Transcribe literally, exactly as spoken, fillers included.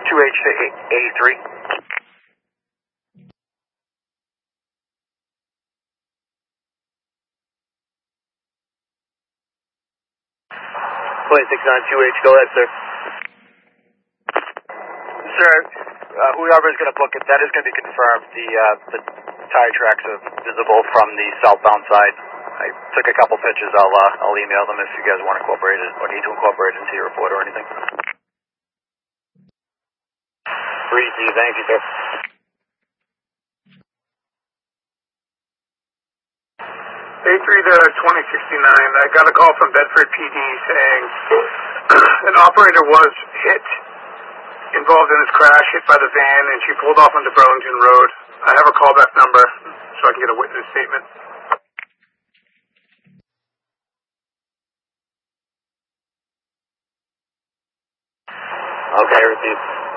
two H to eighty-three. twenty-six nine two H, go ahead, sir. Sir, uh, whoever is going to book it, that is going to be confirmed. The, uh, the tire tracks are visible from the southbound side. I took a couple pictures. I'll, uh, I'll email them if you guys want to incorporate it or need to incorporate it into your report or anything. Breezy, thank you, sir. A three to twenty sixty-nine, I got a call from Bedford P D saying an operator was hit, involved in this crash, hit by the van, and she pulled off onto Burlington Road. I have a callback number so I can get a witness statement. Okay, received.